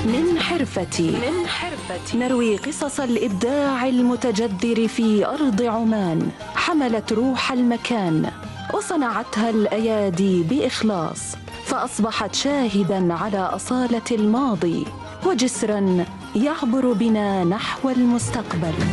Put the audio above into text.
من حرفتي نروي قصص الإبداع المتجذر في أرض عمان، حملت روح المكان وصنعتها الأيادي بإخلاص، فأصبحت شاهداً على أصالة الماضي وجسراً يعبر بنا نحو المستقبل.